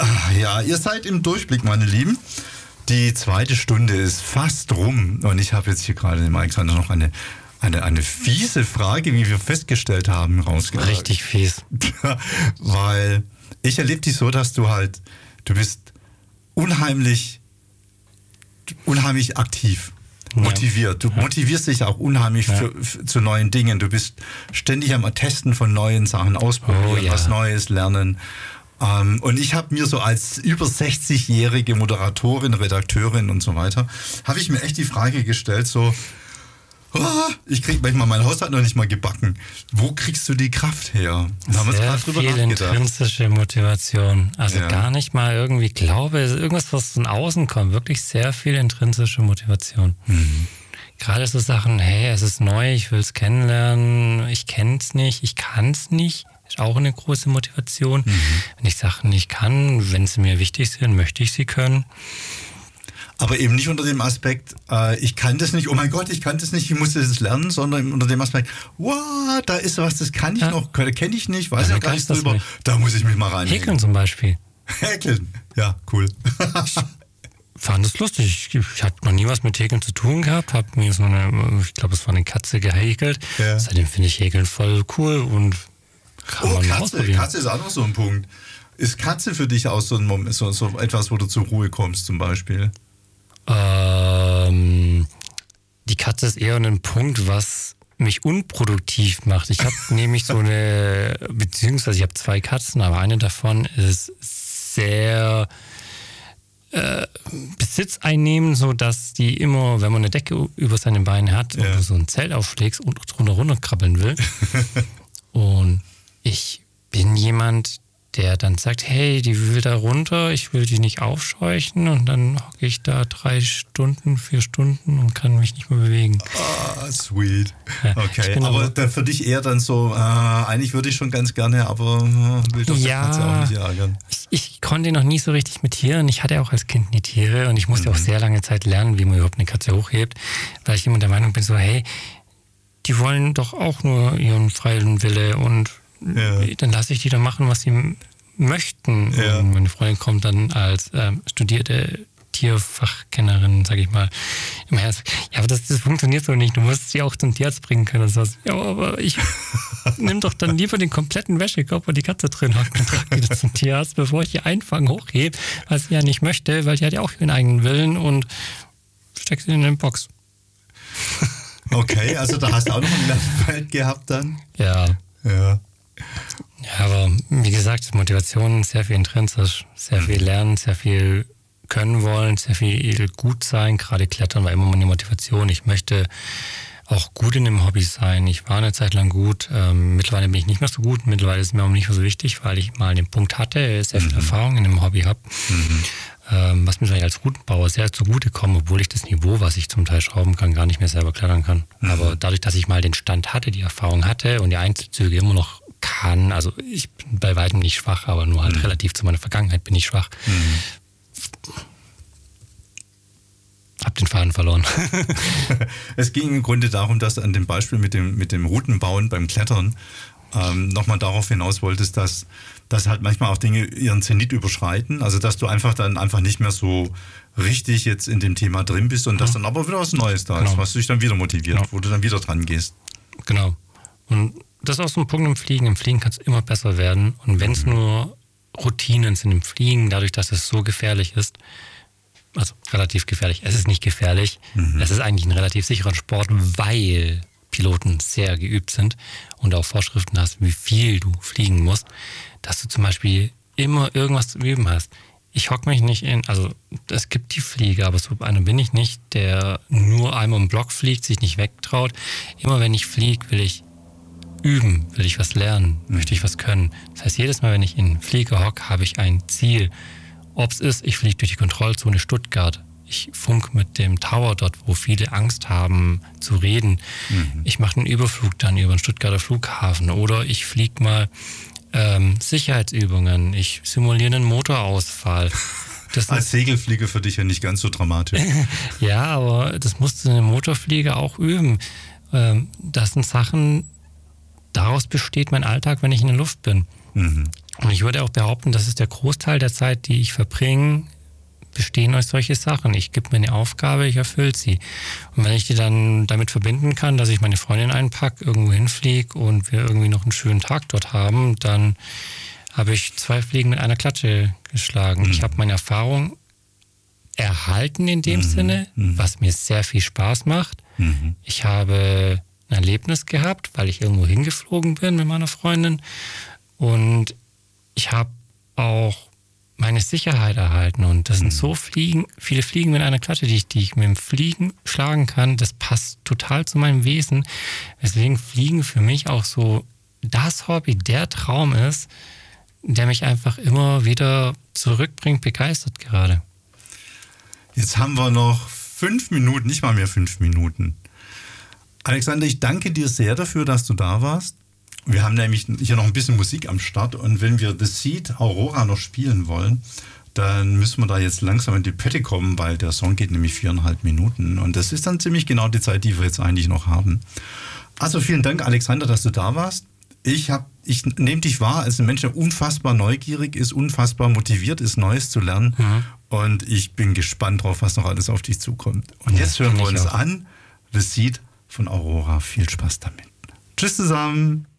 Ja, ihr seid im Durchblick, meine Lieben. Die zweite Stunde ist fast rum und ich habe jetzt hier gerade dem Alexander noch eine fiese Frage, wie wir festgestellt haben, rausgebracht. Richtig fies. Weil ich erlebe dich so, dass du bist unheimlich aktiv, motiviert. Du motivierst dich auch unheimlich zu neuen Dingen. Du bist ständig am Testen von neuen Sachen, ausprobieren, was Neues lernen. Und ich habe mir so als über 60-jährige Moderatorin, Redakteurin und so weiter, habe ich mir echt die Frage gestellt, so, ich kriege manchmal mein Haushalt noch nicht mal gebacken. Wo kriegst du die Kraft her? Da haben wir gerade drüber nachgedacht. Intrinsische Motivation. Also gar nicht mal irgendwie Glaube, irgendwas, was von außen kommt. Wirklich sehr viel intrinsische Motivation. Gerade so Sachen, hey, es ist neu, ich will es kennenlernen, ich kenne es nicht, ich kann es nicht. Ist auch eine große Motivation. Wenn ich Sachen nicht kann, wenn sie mir wichtig sind, möchte ich sie können. Aber eben nicht unter dem Aspekt, ich kann das nicht, oh mein Gott, ich kann das nicht, ich muss das lernen, sondern unter dem Aspekt, wow, da ist was, das kann ich noch, kenne ich nicht, weiß ja gar nichts drüber, nicht. Da muss ich mich mal rein. Häkeln zum Beispiel. Häkeln, ja, cool. Fand es lustig. Ich hatte noch nie was mit Häkeln zu tun gehabt, habe mir so ich glaube, es war eine Katze gehäkelt. Ja. Seitdem finde ich Häkeln voll cool und kann man ausprobieren. Katze ist auch noch so ein Punkt. Ist Katze für dich auch so ein Moment, so etwas, wo du zur Ruhe kommst zum Beispiel? Die Katze ist eher ein Punkt, was mich unproduktiv macht. Ich habe nämlich beziehungsweise ich habe 2 Katzen, aber eine davon ist sehr besitzeinnehmend, so dass die immer, wenn man eine Decke über seine Beine hat und du so ein Zelt aufschlägst und drunter runterkrabbeln will. Und ich bin jemand, der dann sagt, hey, die will da runter, ich will die nicht aufscheuchen und dann hocke ich da 3 Stunden, 4 Stunden und kann mich nicht mehr bewegen. Sweet. Okay, aber für dich eher dann so, eigentlich würde ich schon ganz gerne, aber will doch die Katze auch nicht ärgern. Ich konnte noch nie so richtig mit Tieren. Ich hatte auch als Kind nie Tiere und ich musste auch sehr lange Zeit lernen, wie man überhaupt eine Katze hochhebt, weil ich immer der Meinung bin, so, hey, die wollen doch auch nur ihren freien Wille und dann lasse ich die da machen, was sie möchten. Ja. Und meine Freundin kommt dann als studierte Tierfachkennerin, sage ich mal, im Herzen. Ja, aber das funktioniert so nicht. Du musst sie auch zum Tierarzt bringen können. Und so. Ja, aber ich nimm doch dann lieber den kompletten Wäschekorb, wo die Katze drin hat, und trage die zum Tierarzt, bevor ich die einfangen, hochhebe, was sie ja nicht möchte, weil die hat ja auch ihren eigenen Willen und steck sie in eine Box. Okay, also da hast du auch noch ein Lernfeld gehabt dann? Ja, aber wie gesagt, Motivation, sehr viel intrinsisch, sehr viel lernen, sehr viel können wollen, sehr viel gut sein. Gerade Klettern war immer meine Motivation. Ich möchte auch gut in dem Hobby sein. Ich war eine Zeit lang gut. Mittlerweile bin ich nicht mehr so gut. Mittlerweile ist es mir auch nicht mehr so wichtig, weil ich mal den Punkt hatte, sehr viel Erfahrung in dem Hobby habe. Was mir als Routenbauer sehr zugutekommt, obwohl ich das Niveau, was ich zum Teil schrauben kann, gar nicht mehr selber klettern kann. Aber dadurch, dass ich mal den Stand hatte, die Erfahrung hatte und die Einzelzüge immer noch kann, also ich bin bei weitem nicht schwach, aber nur halt relativ zu meiner Vergangenheit bin ich schwach. Hab den Faden verloren. Es ging im Grunde darum, dass du an dem Beispiel mit dem Routenbauen beim Klettern nochmal darauf hinaus wolltest, dass halt manchmal auch Dinge ihren Zenit überschreiten, also dass du dann nicht mehr so richtig jetzt in dem Thema drin bist und dass dann aber wieder was Neues da ist, was dich dann wieder motiviert, wo du dann wieder dran gehst. Genau. Und das ist auch so ein Punkt im Fliegen. Im Fliegen kann es immer besser werden. Und wenn es nur Routinen sind im Fliegen, dadurch, dass es so gefährlich ist, also relativ gefährlich, es ist nicht gefährlich, es ist eigentlich ein relativ sicherer Sport, weil Piloten sehr geübt sind und auch Vorschriften hast, wie viel du fliegen musst, dass du zum Beispiel immer irgendwas zu üben hast. Ich hocke mich nicht also es gibt die Flieger, aber so einer bin ich nicht, der nur einmal im Block fliegt, sich nicht wegtraut. Immer wenn ich fliege, will ich üben, will ich was lernen, möchte ich was können. Das heißt, jedes Mal, wenn ich in einen Flieger hocke, habe ich ein Ziel. Ob es ist, ich fliege durch die Kontrollzone Stuttgart. Ich funk mit dem Tower dort, wo viele Angst haben zu reden. Ich mache einen Überflug dann über den Stuttgarter Flughafen oder ich fliege mal Sicherheitsübungen. Ich simuliere einen Motorausfall. Als Segelflieger für dich ja nicht ganz so dramatisch. Ja, aber das musst du in einem Motorflieger auch üben. Das sind Sachen, daraus besteht mein Alltag, wenn ich in der Luft bin. Und ich würde auch behaupten, das ist der Großteil der Zeit, die ich verbringe, bestehen aus solche Sachen. Ich gebe mir eine Aufgabe, ich erfülle sie. Und wenn ich die dann damit verbinden kann, dass ich meine Freundin einpacke, irgendwo hinfliege und wir irgendwie noch einen schönen Tag dort haben, dann habe ich 2 Fliegen mit einer Klatsche geschlagen. Ich habe meine Erfahrung erhalten in dem Sinne, was mir sehr viel Spaß macht. Ich habe ein Erlebnis gehabt, weil ich irgendwo hingeflogen bin mit meiner Freundin und ich habe auch meine Sicherheit erhalten und das sind so viele Fliegen mit einer Klatsche, die ich mit dem Fliegen schlagen kann, das passt total zu meinem Wesen, weswegen Fliegen für mich auch so das Hobby, der Traum ist, der mich einfach immer wieder zurückbringt, begeistert gerade. Jetzt haben wir noch 5 Minuten, nicht mal mehr 5 Minuten. Alexander, ich danke dir sehr dafür, dass du da warst. Wir haben nämlich hier noch ein bisschen Musik am Start und wenn wir The Seed Aurora noch spielen wollen, dann müssen wir da jetzt langsam in die Pötte kommen, weil der Song geht nämlich 4,5 Minuten und das ist dann ziemlich genau die Zeit, die wir jetzt eigentlich noch haben. Also vielen Dank, Alexander, dass du da warst. Ich nehme dich wahr als ein Mensch, der unfassbar neugierig ist, unfassbar motiviert ist, Neues zu lernen und ich bin gespannt drauf, was noch alles auf dich zukommt. Und jetzt hören wir uns an The Seed von Aurora. Viel Spaß damit. Tschüss zusammen.